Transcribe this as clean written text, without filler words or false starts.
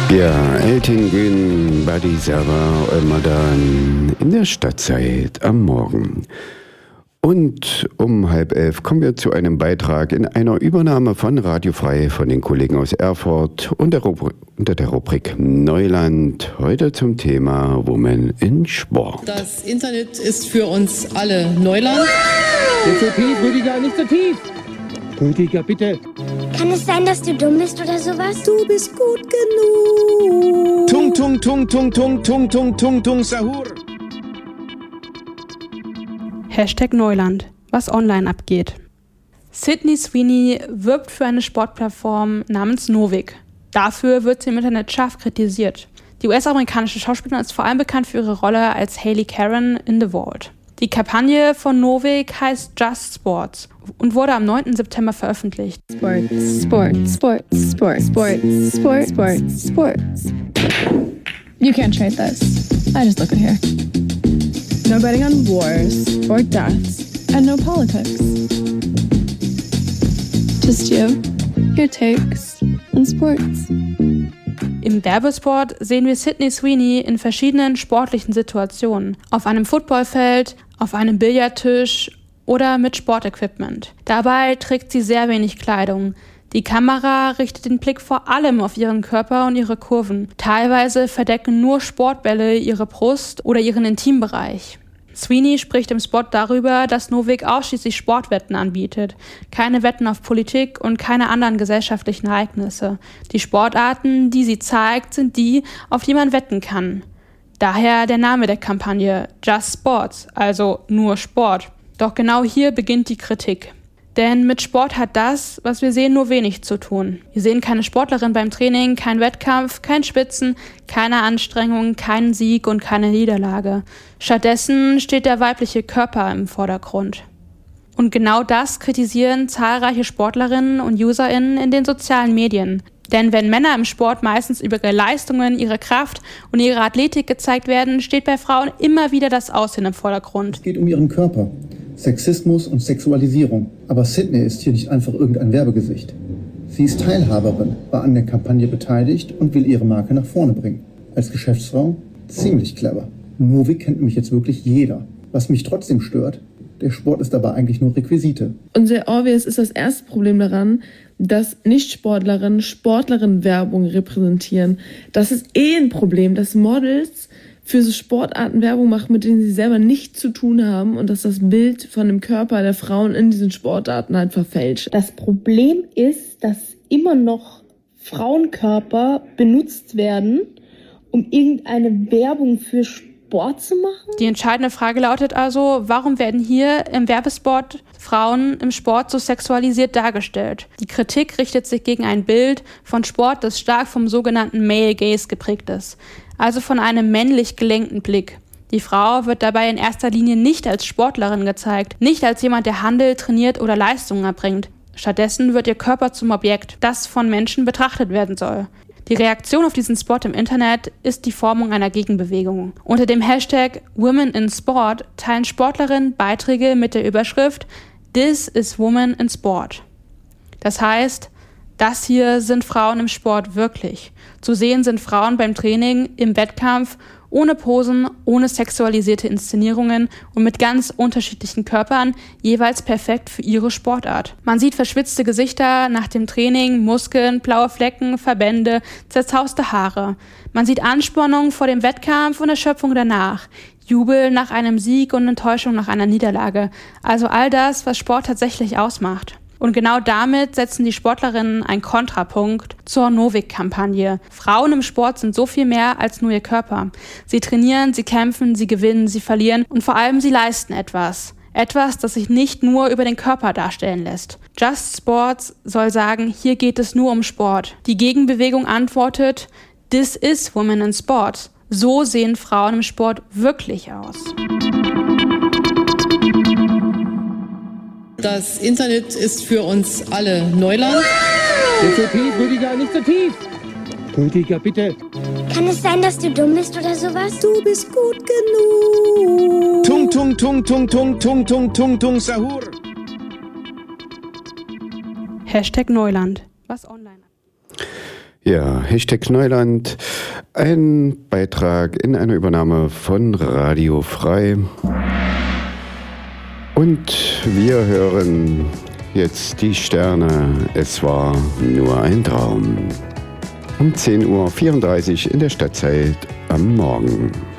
Ja, Elton Green, Buddy Server, immer dann in der Stadtzeit am Morgen. Und um 10:30 kommen wir zu einem Beitrag in einer Übernahme von Radio Frei von den Kollegen aus Erfurt unter der Rubrik Neuland. Heute zum Thema Women in Sport. Das Internet ist für uns alle Neuland. Nicht so tief, Rüdiger, nicht so tief. Rüdiger, bitte. Kann es sein, dass du dumm bist oder sowas? Du bist gut genug. Tung, tung, tung, tung, tung, tung, tung, tung, tung, Sahur. #Neuland, was online abgeht. Sydney Sweeney wirbt für eine Sportplattform namens Novik. Dafür wird sie im Internet scharf kritisiert. Die US-amerikanische Schauspielerin ist vor allem bekannt für ihre Rolle als Haley Karen in The Vault. Die Kampagne von Novik heißt Just Sports und wurde am 9. September veröffentlicht. Sports, sports, sports, sports, sports, sports, sports, sports. You can't trade this. I just look at here. No betting on wars or deaths, and no politics. Just you, your takes, and sports. Im Werbespot sehen wir Sydney Sweeney in verschiedenen sportlichen Situationen. Auf einem Footballfeld, auf einem Billardtisch oder mit Sportequipment. Dabei trägt sie sehr wenig Kleidung. Die Kamera richtet den Blick vor allem auf ihren Körper und ihre Kurven. Teilweise verdecken nur Sportbälle ihre Brust oder ihren Intimbereich. Sweeney spricht im Spot darüber, dass Novik ausschließlich Sportwetten anbietet. Keine Wetten auf Politik und keine anderen gesellschaftlichen Ereignisse. Die Sportarten, die sie zeigt, sind die, auf die man wetten kann. Daher der Name der Kampagne, Just Sports, also nur Sport. Doch genau hier beginnt die Kritik. Denn mit Sport hat das, was wir sehen, nur wenig zu tun. Wir sehen keine Sportlerin beim Training, kein Wettkampf, kein Schwitzen, keine Anstrengung, keinen Sieg und keine Niederlage. Stattdessen steht der weibliche Körper im Vordergrund. Und genau das kritisieren zahlreiche Sportlerinnen und UserInnen in den sozialen Medien. Denn wenn Männer im Sport meistens über ihre Leistungen, ihre Kraft und ihre Athletik gezeigt werden, steht bei Frauen immer wieder das Aussehen im Vordergrund. Es geht um ihren Körper, Sexismus und Sexualisierung. Aber Sydney ist hier nicht einfach irgendein Werbegesicht. Sie ist Teilhaberin, war an der Kampagne beteiligt und will ihre Marke nach vorne bringen. Als Geschäftsfrau ziemlich clever. Novik kennt mich jetzt wirklich jeder. Was mich trotzdem stört, der Sport ist dabei eigentlich nur Requisite. Und sehr obvious ist das erste Problem daran, dass Nicht-Sportlerinnen Sportlerinnen-Werbung repräsentieren. Das ist ein Problem, dass Models für so Sportarten Werbung machen, mit denen sie selber nichts zu tun haben und dass das Bild von dem Körper der Frauen in diesen Sportarten halt verfälscht. Das Problem ist, dass immer noch Frauenkörper benutzt werden, um irgendeine Werbung für Sport zu machen? Die entscheidende Frage lautet also, warum werden hier im Werbespot Frauen im Sport so sexualisiert dargestellt? Die Kritik richtet sich gegen ein Bild von Sport, das stark vom sogenannten Male Gaze geprägt ist, also von einem männlich gelenkten Blick. Die Frau wird dabei in erster Linie nicht als Sportlerin gezeigt, nicht als jemand, der handelt, trainiert oder Leistungen erbringt. Stattdessen wird ihr Körper zum Objekt, das von Menschen betrachtet werden soll. Die Reaktion auf diesen Spot im Internet ist die Formung einer Gegenbewegung. Unter dem Hashtag Women in Sport teilen Sportlerinnen Beiträge mit der Überschrift This is Women in Sport. Das heißt, das hier sind Frauen im Sport wirklich. Zu sehen sind Frauen beim Training, im Wettkampf, ohne Posen, ohne sexualisierte Inszenierungen und mit ganz unterschiedlichen Körpern, jeweils perfekt für ihre Sportart. Man sieht verschwitzte Gesichter nach dem Training, Muskeln, blaue Flecken, Verbände, zerzauste Haare. Man sieht Anspannung vor dem Wettkampf und Erschöpfung danach, Jubel nach einem Sieg und Enttäuschung nach einer Niederlage. Also all das, was Sport tatsächlich ausmacht. Und genau damit setzen die Sportlerinnen einen Kontrapunkt zur Novik-Kampagne. Frauen im Sport sind so viel mehr als nur ihr Körper. Sie trainieren, sie kämpfen, sie gewinnen, sie verlieren und vor allem sie leisten etwas. Etwas, das sich nicht nur über den Körper darstellen lässt. Just Sports soll sagen, hier geht es nur um Sport. Die Gegenbewegung antwortet, This is Women in Sport. So sehen Frauen im Sport wirklich aus. Das Internet ist für uns alle Neuland. Nicht so tief, Rüdiger, nicht so tief. Rüdiger, bitte. Kann es sein, dass du dumm bist oder sowas? Du bist gut genug. Tung, tung, tung, tung, tung, tung, tung, tung, tung, Sahur. #Neuland, was online. Ja, Hashtag Neuland, ein Beitrag in einer Übernahme von Radio Frei. Und wir hören jetzt die Sterne, es war nur ein Traum. Um 10:34 Uhr in der Stadtzeit am Morgen.